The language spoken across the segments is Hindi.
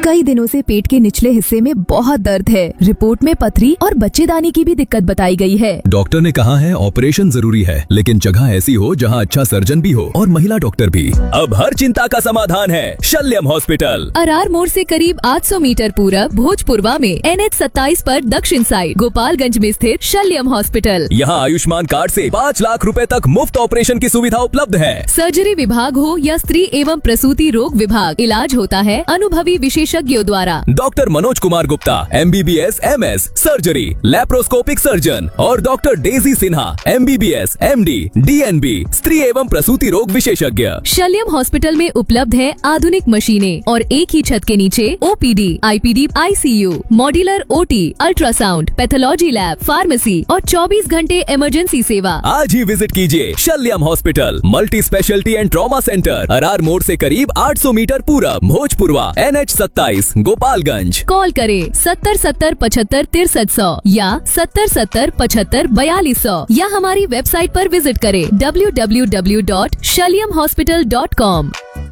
कई दिनों से पेट के निचले हिस्से में बहुत दर्द है। रिपोर्ट में पथरी और बच्चेदानी की भी दिक्कत बताई गई है। डॉक्टर ने कहा है ऑपरेशन जरूरी है, लेकिन जगह ऐसी हो जहां अच्छा सर्जन भी हो और महिला डॉक्टर भी। अब हर चिंता का समाधान है शल्यम हॉस्पिटल। अरार मोड़ से करीब 800 मीटर पूरब भोजपुरवा में NH 27 पर दक्षिण साइड गोपालगंज में स्थित शल्यम हॉस्पिटल। यहाँ आयुष्मान कार्ड से 5 लाख रुपए तक मुफ्त ऑपरेशन की सुविधा उपलब्ध है। सर्जरी विभाग हो या स्त्री एवं प्रसूति रोग विभाग, इलाज होता है अनुभवी विशेषज्ञों द्वारा। Doctor Manoj Kumar Gupta MBBS MS surgery laparoscopic surgeon और doctor Daisy Sinha MBBS MD DNB स्त्री एवं प्रसूति रोग विशेषज्ञ। शल्यम हॉस्पिटल में उपलब्ध है आधुनिक मशीनें और एक ही छत के नीचे OPD, IPD, ICU, modular OT, ultrasound, pathology lab, pharmacy और 24 घंटे इमरजेंसी सेवा। आज ही विजिट कीजिए शल्यम hospital, multi speciality and trauma centre, Arar मोड़ से करीब 800 मीटर पूरब, भोजपुरवा, NH 27, गोपालगंज। कॉल करें 70 70 75 6300 या 70 70 75 4200 या हमारी वेबसाइट पर विजिट करें www.shalyamhospital.com।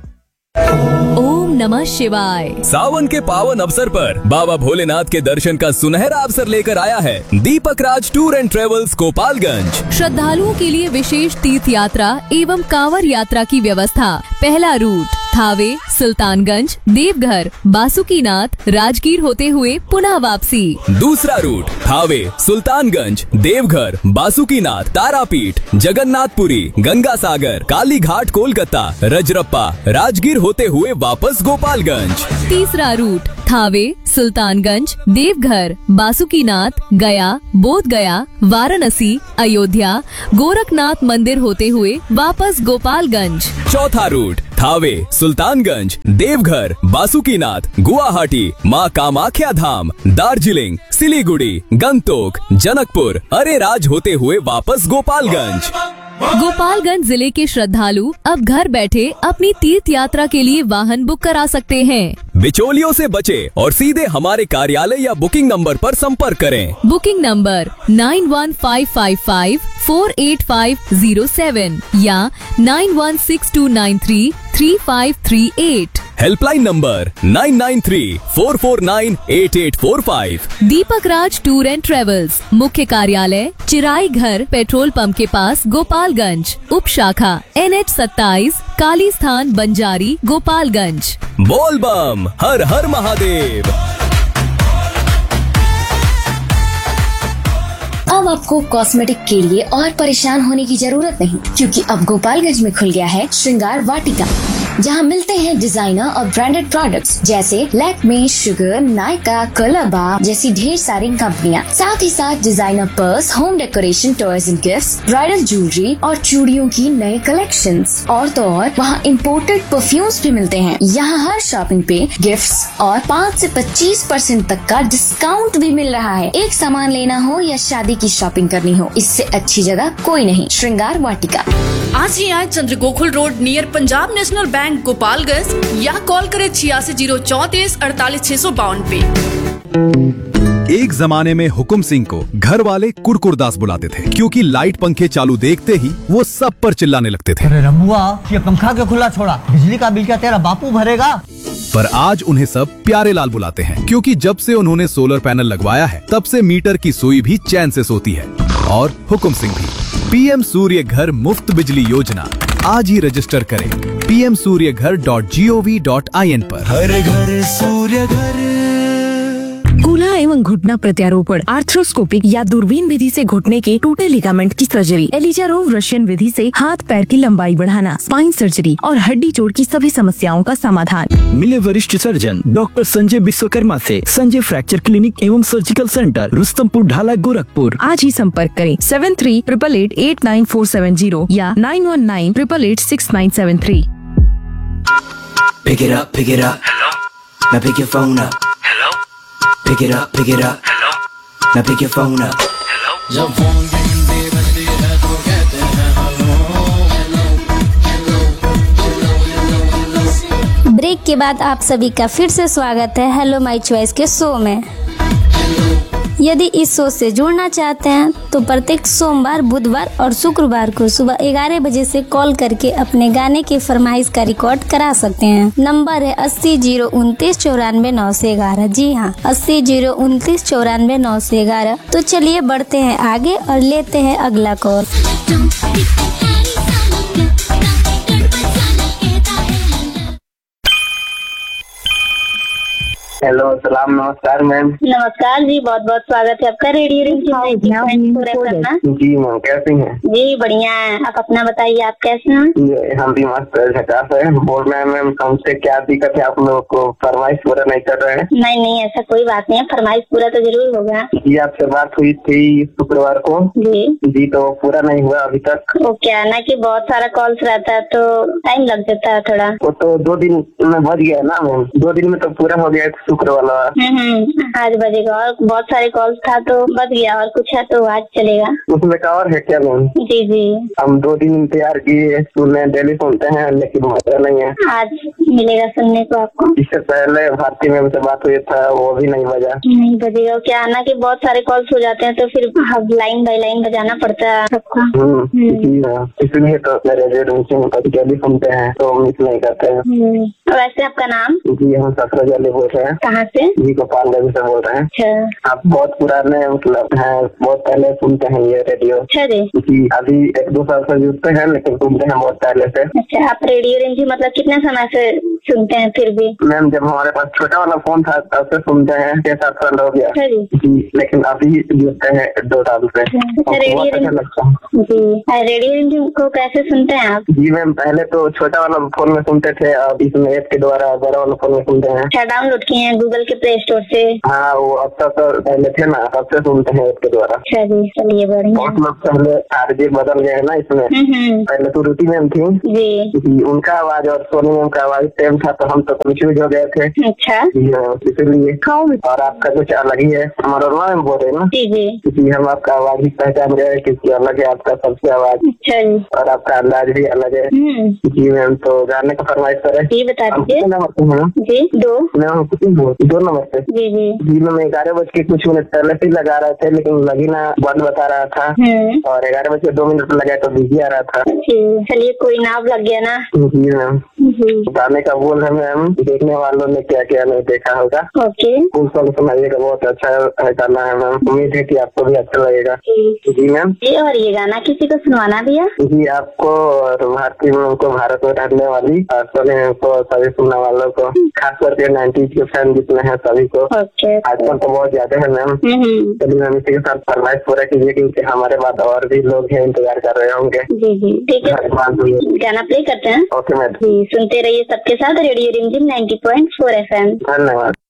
ओम नमः शिवाय। सावन के पावन अवसर पर बाबा भोलेनाथ के दर्शन का सुनहरा अवसर लेकर आया है दीपक राज टूर एंड ट्रेवल्स गोपालगंज। श्रद्धालुओं के लिए विशेष तीर्थ यात्रा एवं कांवड़ यात्रा की व्यवस्था। पहला रूट थावे, सुल्तानगंज, देवघर, बासुकीनाथ, राजगीर होते हुए पुनः वापसी। दूसरा रूट थावे, सुल्तानगंज, देवघर, बासुकीनाथ, तारापीठ, जगन्नाथपुरी, गंगा सागर, काली घाट, कोलकाता, रजरप्पा, राजगीर होते हुए वापस गोपालगंज। तीसरा रूट थावे, सुल्तानगंज, देवघर, बासुकीनाथ, गया, बोध गया, वाराणसी, अयोध्या, गोरखनाथ मंदिर होते हुए वापस गोपालगंज। चौथा रूट थावे, सुल्तानगंज, देवघर, बासुकीनाथ, गुवाहाटी, माँ कामाख्या धाम, दार्जिलिंग, सिलीगुड़ी, गंगटोक, जनकपुर, अरेराज होते हुए वापस गोपालगंज। गोपालगंज जिले के श्रद्धालु अब घर बैठे अपनी तीर्थ यात्रा के लिए वाहन बुक करा सकते हैं। बिचौलियों से बचे और सीधे हमारे कार्यालय या बुकिंग नंबर पर संपर्क करें। बुकिंग नंबर 9155548507 या 9162933538। Helpline number 9934498845। Deepak Raj tour and travels, मुख्य कार्यालय चिराई घर, पेट्रोल पंप के पास, गोपालगंज। उप शाखा NH 27, काली स्थान, बंजारी, गोपालगंज। बोल बम, हर हर महादेव। अब आपको कॉस्मेटिक के लिए और परेशान होने की जरूरत नहीं, क्योंकि अब गोपालगंज में खुल गया है श्रृंगार वाटिका, जहां मिलते हैं डिजाइनर और ब्रांडेड प्रोडक्ट्स जैसे लैक्मे, शुगर, नायका, कलरबा जैसी ढेर सारी कंपनियां। साथ ही साथ designer purse, home decoration, toys and gifts, bridal jewellery और चूड़ियों की नए कलेक्शंस। और तो और वहां इम्पोर्टेड परफ्यूम्स भी मिलते हैं। यहाँ हर शॉपिंग पे गिफ्ट्स और 5 से 25% तक का डिस्काउंट भी मिल रहा है। एक सामान लेना हो या शादी की शॉपिंग करनी हो, इससे अच्छी जगह कोई नहीं। श्रृंगार वाटिका। आज ही आए चंद्र Gokul road near Punjab national bank Gopalganj या कॉल करें 86 034 48 652 पे। एक जमाने में हुकुम सिंह को घर वाले कुरकुरदास बुलाते थे, क्योंकि लाइट पंखे चालू देखते ही वो सब पर चिल्लाने लगते थे। अरे रमुआ, ये पंखा क्यों खुला छोड़ा? बिजली का बिल क्या तेरा बापू भरेगा? पर आज उन्हें सब प्यारे लाल बुलाते हैं, क्योंकि जब से उन्होंने सोलर पैनल लगवाया है तब से मीटर की सुई भी चैन से सोती है। और हुकुम सिंह भी। PM सूर्य घर मुफ्त बिजली योजना, आज ही रजिस्टर करें pmsuryaghar.gov.in पर। हर घर सूर्य घर। कूल्हा एवं घुटना प्रत्यारोपण, आर्थ्रोस्कोपिक या दूरबीन विधि से घुटने के टूटे लिगामेंट की सर्जरी, एलिजारोव रशियन विधि से हाथ पैर की लंबाई बढ़ाना, स्पाइन सर्जरी और हड्डी जोड़ की सभी समस्याओं का समाधान। मिले वरिष्ठ सर्जन डॉक्टर संजय विश्वकर्मा से संजय फ्रैक्चर क्लिनिक एवं सर्जिकल सेंटर, रुस्तमपुर ढाला, गोरखपुर। आज ही संपर्क करें 7388889470 या 9198886973। Pick it up, pick it up. Hello. Now pick your phone up. Hello. Pick it up, pick it up. Hello. Now pick your phone up. Hello. जब फोन की घंटी बजती है तो कहते हैं hello hello hello hello hello. Break के बाद आप सभी का फिर से स्वागत है हेलो माय चॉइस के शो में। यदि इस शो से जुड़ना चाहते हैं तो प्रत्येक सोमवार, बुधवार और शुक्रवार को सुबह 11 बजे से कॉल करके अपने गाने की फरमाइश का रिकॉर्ड करा सकते हैं। नंबर है 80-029-94-911। जी हाँ, 80-029-94-911। तो चलिए बढ़ते हैं आगे और लेते हैं अगला कॉल। हेलो, सलाम, नमस्कार मैम। नमस्कार जी, बहुत बहुत स्वागत है आपका रेडियो रिंग करना। जी मैम, कैसी हैं? जी बढ़िया है, आप अपना बताइए, आप कैसे हैं? हम भी मस्त झकास है। बोल रहे हैं मैम, हमसे क्या दिक्कत है? आप लोगों को फरमाइश पूरा नहीं कर रहे हैं? नहीं, ऐसा कोई बात नहीं है, फरमाइश पूरा तो जरूर होगा। जी, आपसे बात हुई थी शुक्रवार को। जी, तो पूरा नहीं हुआ अभी तक। वो क्या ना कि बहुत सारा कॉल्स रहता है तो टाइम लग जाता है थोड़ा। वो तो 2 दिन में बच गया ना मैम, 2 दिन में तो पूरा हो गया शुक्र वाला। आज बजेगा और बहुत सारे कॉल्स था तो बच गया, और कुछ है तो आज चलेगा। उसमें का और है क्या मैम? जी, हम 2 दिन इंतजार किए, सुनने डेली सुनते हैं लेकिन मजा नहीं है। आज मिलेगा सुनने को आपको। इससे पहले भारती मैम से बात हुई था, वो भी नहीं बजा। नहीं बजेगा, क्या ना कि बहुत सारे कॉल्स हो जाते हैं तो फिर लाइन बाय लाइन बजाना पड़ता है सबका। जी हाँ, इसलिए तो डेली सुनते हैं तो मिस नहीं करते हैं। वैसे आपका नाम? जी, हम ससुराल बोल रहे हैं। कहाँ से? जी, गोपालगंज से बोल रहे हैं। अच्छा। आप बहुत पुराने मतलब हैं, बहुत पहले सुनते हैं ये रेडियो। अच्छा जी। अभी 1-2 साल से जुड़ते हैं लेकिन सुनते हैं बहुत पहले से। अच्छा, आप रेडियो रिंग मतलब कितने समय से सुनते हैं फिर भी? मैम, जब हमारे पास छोटा वाला फोन था तब से सुनते हैं, 6-7 साल हो गया। जी, लेकिन अभी जुड़ते हैं 2 साल से। रेडियो रिंग को कैसे सुनते हैं आप? जी मैम, पहले तो छोटा वाला फोन में सुनते थे, अब इसमें ऐप के द्वारा बड़ा वाला फोन में सुनते हैं। क्या डाउनलोड किए हैं गूगल के प्ले स्टोर से? हाँ, वो अब तक तो पहले थे ना, तब से सुनते हैं इसके द्वारा। चलिए बढ़िया। बहुत लोग पहले आरजे बदल गए ना इसमें। पहले तो रुचि मैम थी जी, उनका आवाज और सोनी मैम का आवाज सेम था तो हम तो कंफ्यूज हो गए थे। अच्छा। इसीलिए। और आपका कुछ अलग ही है, मनोरमा मैम बोल रहे हैं ना? जी, हम आपका आवाज ही पहचान गए क्योंकि अलग है आपका सबसे आवाज। अच्छा। और आपका अंदाज भी अलग है। जी मैम, तो गाने का फरमाइश करें? जी बता दीजिए। जी 2 नंबर पे। जी मैम, 11 बज के कुछ मिनट पहले से लगा रहे थे लेकिन लगी ना, बंद बता रहा था। और 11 बज के 2 मिनट लगा तो बिजी आ रहा था। चलिए, कोई नाम लग गया ना। जी मैम, गाने का बोल है मैम, देखने वालों ने क्या क्या नहीं देखा होगा। ओके। सुनाइएगा, बहुत अच्छा है गाना है मैम, उम्मीद है कि आपको भी अच्छा लगेगा। जी मैम। और ये गाना किसी को सुनवाना भी है? जी, आपको और भारती मैम को, भारत में रहने वाली, और सोनी मैम को, सभी सुनने वालों को, खास करके 90s के फैन जितने हैं सभी को। आजकल तो बहुत ज्यादा है मैम। चलिए मैम, इसी के साथ फरमाइश पूरा कीजिए क्योंकि हमारे बाद और भी लोग हैं इंतजार कर रहे होंगे। जी ठीक है, गाना प्ले करते हैं। Okay ma'am. सुनते रहिए सबके साथ रेडियो रिमझिम 90.4 FM। धन्यवाद।